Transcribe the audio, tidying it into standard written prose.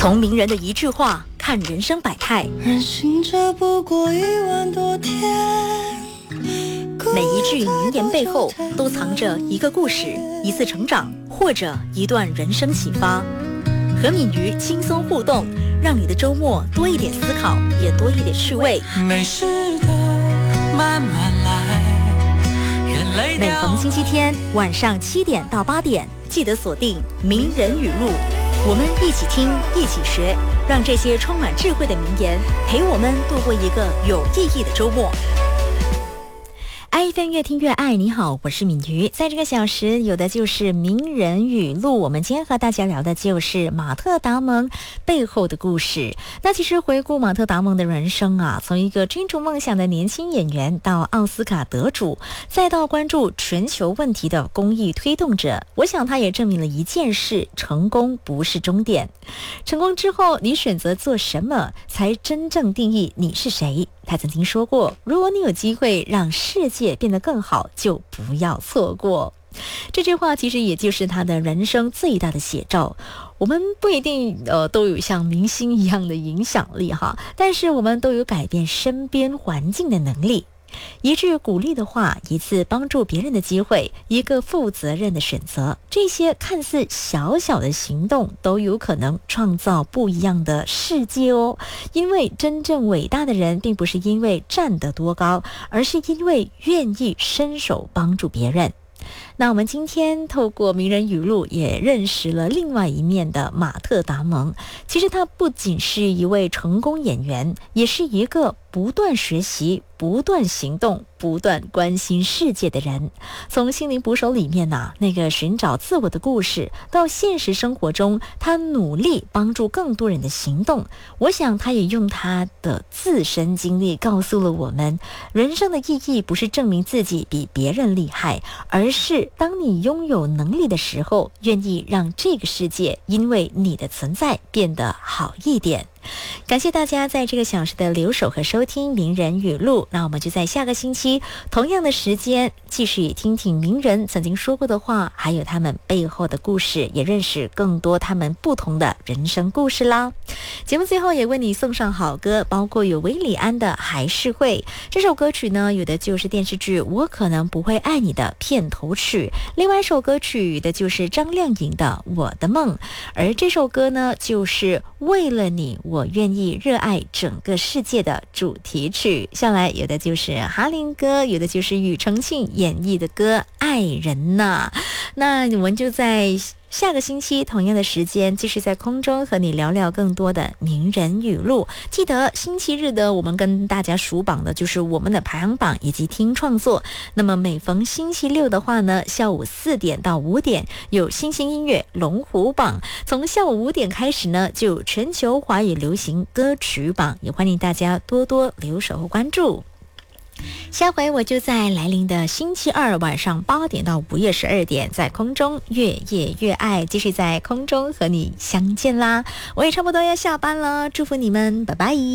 从名人的一句话看人生百态， 人行者不过1万多天。 每一句名言背后都藏着一个故事，一次成长，或者一段人生启发。和敏瑜轻松互动，让你的周末多一点思考，也多一点趣味。 没事的，慢慢来。 每逢星期天晚上7点到8点，记得锁定名人语录，我们一起听，一起学，让这些充满智慧的名言陪我们度过一个有意义的周末。爱FM越听越爱，你好，我是敏瑜。在这个小时有的就是名人语录，我们今天和大家聊的就是马特·达蒙背后的故事。那其实回顾马特·达蒙的人生啊，从一个追逐梦想的年轻演员到奥斯卡得主，再到关注全球问题的公益推动者，我想他也证明了一件事：成功不是终点。成功之后，你选择做什么才真正定义你是谁。他曾经说过，如果你有机会让世界变得更好，就不要错过。这句话其实也就是他的人生最大的写照。我们不一定都有像明星一样的影响力哈，但是我们都有改变身边环境的能力。一句鼓励的话，一次帮助别人的机会，一个负责任的选择，这些看似小小的行动都有可能创造不一样的世界哦。因为真正伟大的人并不是因为站得多高，而是因为愿意伸手帮助别人。那我们今天透过名人语录也认识了另外一面的马特·达蒙。其实他不仅是一位成功演员，也是一个不断学习、不断行动、不断关心世界的人。从心灵捕手里面那个寻找自我的故事，到现实生活中他努力帮助更多人的行动，我想他也用他的自身经历告诉了我们，人生的意义不是证明自己比别人厉害，而是当你拥有能力的时候，愿意让这个世界因为你的存在变得好一点。感谢大家在这个小时的留守和收听名人语录，那我们就在下个星期同样的时间继续听听名人曾经说过的话，还有他们背后的故事，也认识更多他们不同的人生故事啦。节目最后也为你送上好歌，包括有韦礼安的《还是会》，这首歌曲呢，有的就是电视剧《我可能不会爱你》的片头曲，另外一首歌曲的就是张靓颖的《我的梦》，而这首歌呢，就是为了你我愿意热爱整个世界的主题曲。下来有的就是哈林歌，有的就是庾澄庆演绎的歌《爱人呐》。那我们就在下个星期同样的时间继续在空中和你聊聊更多的名人语录。记得星期日的我们跟大家数榜的就是我们的排行榜以及听创作。那么每逢星期六的话呢，下午4点到5点有新兴音乐龙虎榜，从下午5点开始呢就有全球华语流行歌曲榜，也欢迎大家多多留守和关注。下回我就在来临的星期二晚上8点到午夜12点，在空中越夜越爱，继续在空中和你相见啦。我也差不多要下班了，祝福你们，拜拜。